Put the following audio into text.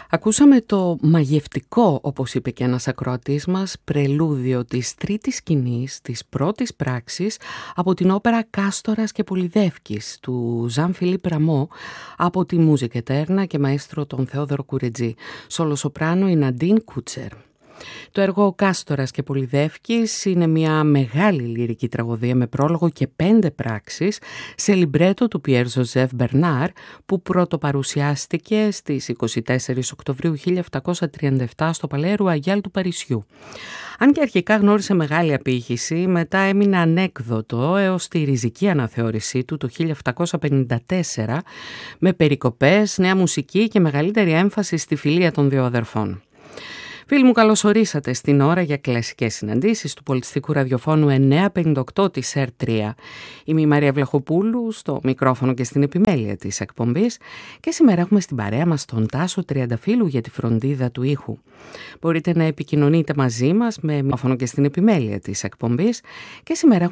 Ακούσαμε το μαγευτικό, όπως είπε και ένας ακροατής μας, πρελούδιο της τρίτης σκηνής, της πρώτης πράξης από την όπερα «Κάστορας και Πολυδεύκης» του Ζαν Φιλίπ Ραμό από τη Music Eterna και μαέστρο τον Θεόδωρο Κουρετζή. Σολοσοπράνο η Ναντίν Κούτσερ. Το έργο «Κάστορας και Πολυδεύκης» είναι μια μεγάλη λυρική τραγωδία με πρόλογο και 5 πράξεις σε λιμπρέτο του Πιέρ Ζωζεφ Μπερνάρ που πρωτοπαρουσιάστηκε στις 24 Οκτωβρίου 1737 στο Παλέ Ρουαγιάλ του Παρισιού. Αν και αρχικά γνώρισε μεγάλη απήχηση, μετά έμεινε ανέκδοτο έως τη ριζική αναθεώρησή του το 1754 με περικοπές, νέα μουσική και μεγαλύτερη έμφαση στη φιλία των δύο αδερφών. Φίλοι μου, καλώς ορίσατε στην ώρα για κλασικές συναντήσεις του πολιτιστικού ραδιοφώνου 958 της ΕΡΤ3. Είμαι η Μαρία Βλαχοπούλου στο μικρόφωνο και στην επιμέλεια της εκπομπής και σήμερα έχουμε στην παρέα μας τον Τάσο Τριανταφύλου για τη φροντίδα του ήχου. Μπορείτε να επικοινωνείτε μαζί μας με μικρόφωνο και στην επιμέλεια της εκπομπής και σήμερα έχουμε